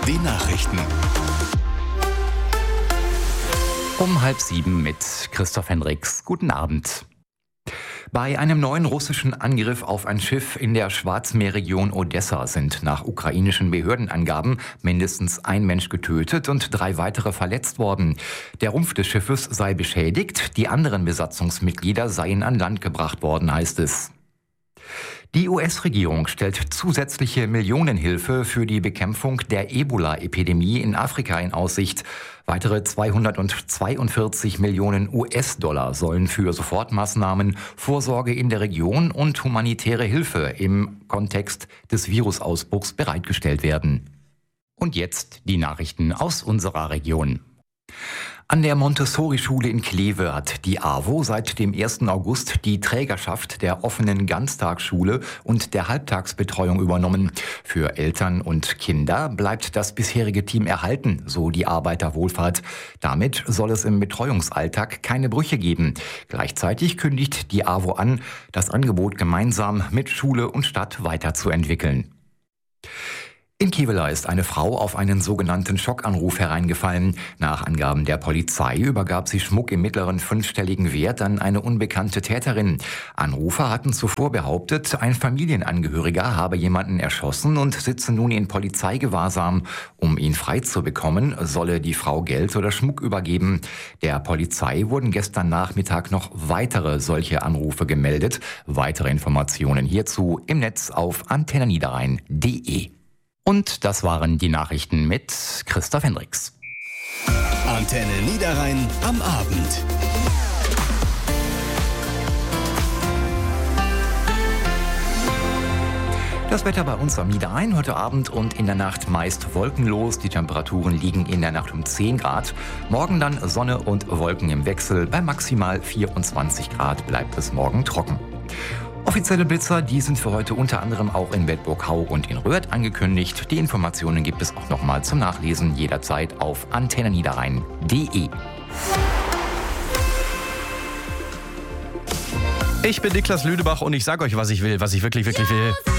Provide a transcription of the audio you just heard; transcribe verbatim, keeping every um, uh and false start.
Die Nachrichten. Um halb sieben mit Christoph Hendricks. Guten Abend. Bei einem neuen russischen Angriff auf ein Schiff in der Schwarzmeerregion Odessa sind nach ukrainischen Behördenangaben mindestens ein Mensch getötet und drei weitere verletzt worden. Der Rumpf des Schiffes sei beschädigt, die anderen Besatzungsmitglieder seien an Land gebracht worden, heißt es. Die U S-Regierung stellt zusätzliche Millionenhilfe für die Bekämpfung der Ebola-Epidemie in Afrika in Aussicht. Weitere zweihundertzweiundvierzig Millionen U S-Dollar sollen für Sofortmaßnahmen, Vorsorge in der Region und humanitäre Hilfe im Kontext des Virusausbruchs bereitgestellt werden. Und jetzt die Nachrichten aus unserer Region. An der Montessori-Schule in Kleve hat die AWO seit dem ersten August die Trägerschaft der offenen Ganztagsschule und der Halbtagsbetreuung übernommen. Für Eltern und Kinder bleibt das bisherige Team erhalten, so die Arbeiterwohlfahrt. Damit soll es im Betreuungsalltag keine Brüche geben. Gleichzeitig kündigt die AWO an, das Angebot gemeinsam mit Schule und Stadt weiterzuentwickeln. In Kevela ist eine Frau auf einen sogenannten Schockanruf hereingefallen. Nach Angaben der Polizei übergab sie Schmuck im mittleren fünfstelligen Wert an eine unbekannte Täterin. Anrufer hatten zuvor behauptet, ein Familienangehöriger habe jemanden erschossen und sitze nun in Polizeigewahrsam. Um ihn frei zu bekommen, solle die Frau Geld oder Schmuck übergeben. Der Polizei wurden gestern Nachmittag noch weitere solche Anrufe gemeldet. Weitere Informationen hierzu im Netz auf antenne niederrhein punkt de. Und das waren die Nachrichten mit Christoph Hendricks. Antenne Niederrhein am Abend. Das Wetter bei uns am Niederrhein heute Abend und in der Nacht meist wolkenlos. Die Temperaturen liegen in der Nacht um zehn Grad. Morgen dann Sonne und Wolken im Wechsel. Bei maximal vierundzwanzig Grad bleibt es morgen trocken. Offizielle Blitzer, die sind für heute unter anderem auch in Bedburg-Hau und in Röhrt angekündigt. Die Informationen gibt es auch nochmal zum Nachlesen jederzeit auf antenne niederrhein punkt de. Ich bin Niklas Lüdebach und ich sage euch, was ich will, was ich wirklich, wirklich will.